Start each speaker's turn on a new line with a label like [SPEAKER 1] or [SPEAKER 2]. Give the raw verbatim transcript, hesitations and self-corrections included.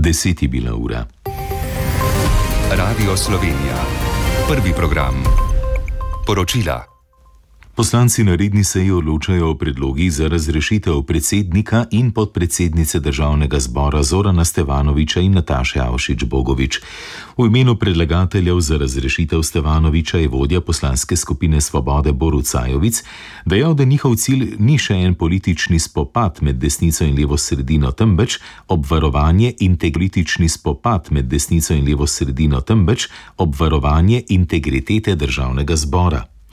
[SPEAKER 1] Deset je bila ura.
[SPEAKER 2] Radio Slovenija. Prvi program. Poročila.
[SPEAKER 1] Poslanci na redni seji odločajo o predlogih za razrešitev predsednika in podpredsednice Državnega zbora Zorana Stevanovića in Nataše Avšič Bogovič. V imenu predlagateljev za razrešitev Stevanovića je vodja poslanske skupine Svobode Borut Sajovic dejal, da njihov cilj ni še en politični spopad med desnico in levo sredino, temveč obvarovanje integritični spopad med desnico in levo sredino, temveč obvarovanje integritete Državnega zbora.